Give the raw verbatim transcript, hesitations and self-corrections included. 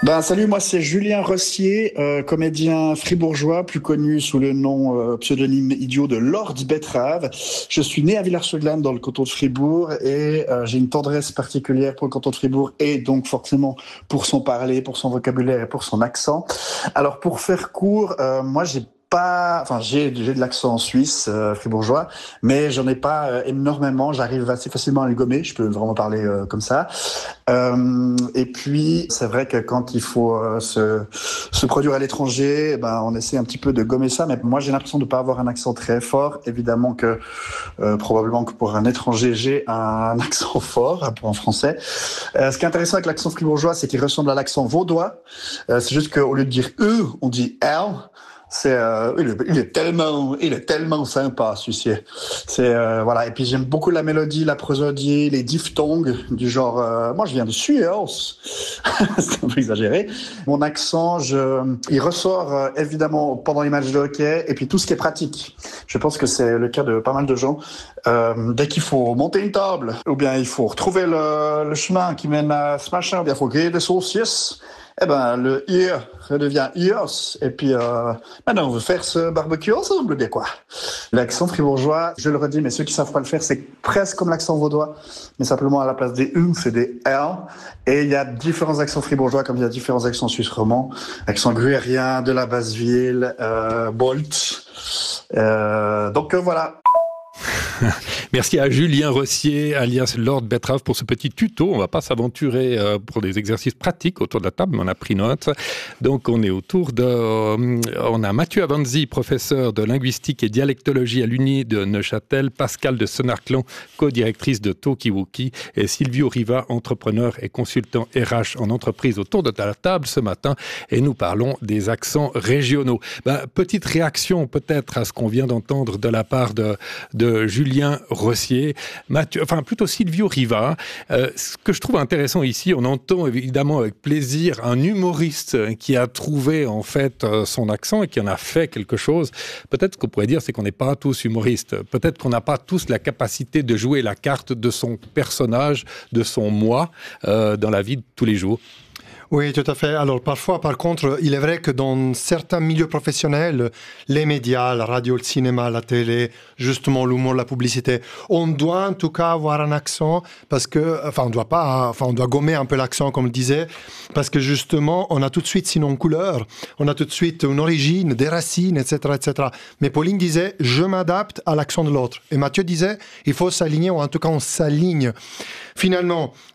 Ben, salut, moi c'est Julien Rossier, euh, comédien fribourgeois, plus connu sous le nom euh, pseudonyme idiot de Lord Betrave. Je suis né à Villars-sur-Glâne dans le canton de Fribourg et euh, j'ai une tendresse particulière pour le canton de Fribourg et donc forcément pour son parler, pour son vocabulaire et pour son accent. Alors pour faire court, euh, moi j'ai pas, enfin j'ai j'ai de l'accent suisse, euh, fribourgeois, mais j'en ai pas euh, énormément. J'arrive assez facilement à le gommer. Je peux vraiment parler euh, comme ça. Euh, et puis c'est vrai que quand il faut euh, se se produire à l'étranger, ben on essaie un petit peu de gommer ça. Mais moi j'ai l'impression de pas avoir un accent très fort. Évidemment que euh, probablement que pour un étranger j'ai un accent fort en français. Euh, ce qui est intéressant avec l'accent fribourgeois, c'est qu'il ressemble à l'accent vaudois. Euh, c'est juste qu'au lieu de dire e, on dit l. C'est euh, il, est, il est tellement il est tellement sympa celui-ci. C'est euh, voilà, et puis j'aime beaucoup la mélodie, la prosodie, les diphtongues du genre euh, moi je viens de Suez. C'est un peu exagéré. Mon accent, je il ressort euh, évidemment pendant les matchs de hockey et puis tout ce qui est pratique. Je pense que c'est le cas de pas mal de gens. Euh, dès qu'il faut monter une table ou bien il faut retrouver le, le chemin qui mène à ce machin, ou bien il faut griller des saucisses. Eh ben, le I R redevient I O S. Et puis, euh, maintenant, on veut faire ce barbecue ensemble, bien quoi. L'accent fribourgeois, je le redis, mais ceux qui savent pas le faire, c'est presque comme l'accent vaudois, mais simplement à la place des U, c'est des L. Et il y a différents accents fribourgeois, comme il y a différents accents suisses romands. Accent gruyérien, de la Basse-Ville, euh, Bolt. Euh, donc, euh, voilà. Merci à Julien Rossier, alias Lord Betrave, pour ce petit tuto. On ne va pas s'aventurer euh, pour des exercices pratiques autour de la table, mais on a pris note. Donc, on est autour de... Euh, on a Mathieu Avanzi, professeur de linguistique et dialectologie à l'Uni de Neuchâtel, Pascal de Senarclan, co-directrice de Talkie-Walkie, et Silvio Riva, entrepreneur et consultant R H en entreprise, autour de la table ce matin. Et nous parlons des accents régionaux. Ben, petite réaction peut-être à ce qu'on vient d'entendre de la part de, de Julien Rossier, Mathieu, enfin plutôt Silvio Riva. Euh, ce que je trouve intéressant ici, on entend évidemment avec plaisir un humoriste qui a trouvé en fait son accent et qui en a fait quelque chose. Peut-être ce qu'on pourrait dire, c'est qu'on n'est pas tous humoristes. Peut-être qu'on n'a pas tous la capacité de jouer la carte de son personnage, de son moi, euh, dans la vie de tous les jours. Oui, tout à fait. Alors parfois, par contre, il est vrai que dans certains milieux professionnels, les médias, la radio, le cinéma, la télé, justement l'humour, la publicité, on doit en tout cas avoir un accent parce que, enfin, on doit pas, enfin, on doit gommer un peu l'accent, comme le disait, parce que justement, on a tout de suite sinon une couleur, on a tout de suite une origine, des racines, et cetera, et cetera. Mais Pauline disait, je m'adapte à l'accent de l'autre. Et Mathieu disait, il faut s'aligner, ou en tout cas, on s'aligne. Finalement,